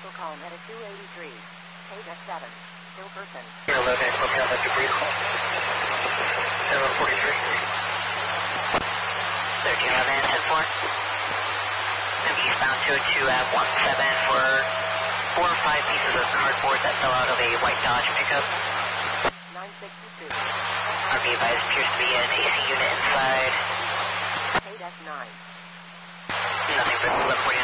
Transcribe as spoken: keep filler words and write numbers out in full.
Vehicle calling at a two eighty-three. Page F seven. Still person. Here, eleven, looking at that debris call. seven forty-three. thirteen eleven, ten four. I'm eastbound two oh two at one seven for four or five pieces of cardboard that fell out of a white Dodge pickup. nine sixty-two. R B advised appears to be an A C unit inside. Page F nine. Nothing for eleven forty-nine.